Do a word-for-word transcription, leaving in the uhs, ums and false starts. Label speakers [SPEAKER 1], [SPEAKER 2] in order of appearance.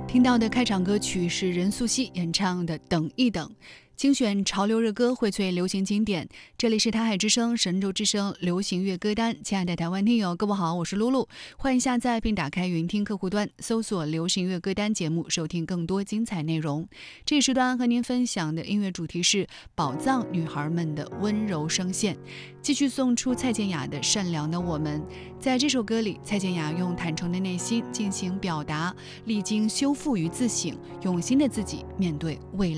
[SPEAKER 1] 听到的开场歌曲是任素汐演唱的《等一等》，精选潮流热歌，荟萃流行经典。这里是台海之声、神州之声流行乐歌单。亲爱的台湾听友，各位好，我是露露，欢迎下载并打开云听客户端，搜索流行乐歌单节目，收听更多精彩内容。这一时段和您分享的音乐主题是宝藏女孩们的温柔声线。继续送出蔡健雅的《善良的我们》。在这首歌里，蔡健雅用坦诚的内心进行表达，历经修复与自省，用新的自己面对未来。